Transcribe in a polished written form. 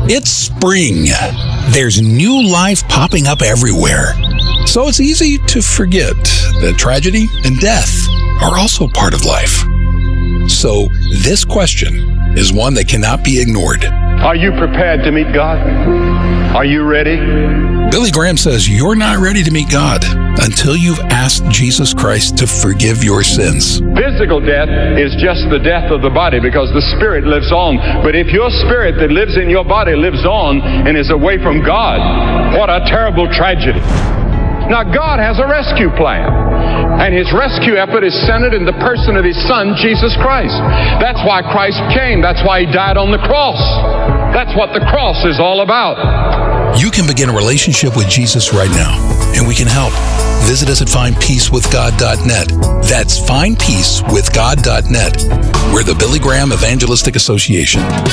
It's spring. There's new life popping up everywhere. So it's easy to forget that tragedy and death are also part of life. So this question is one that cannot be ignored. Are you prepared to meet God? Are you ready? Billy Graham says you're not ready to meet God until you've asked Jesus Christ to forgive your sins. Physical death is just the death of the body because the spirit lives on. But if your spirit that lives in your body lives on and is away from God, what a terrible tragedy. Now, God has a rescue plan, and His rescue effort is centered in the person of His Son, Jesus Christ. That's why Christ came. That's why He died on the cross. That's what the cross is all about. You can begin a relationship with Jesus right now, and we can help. Visit us at findpeacewithgod.net. That's findpeacewithgod.net. We're the Billy Graham Evangelistic Association.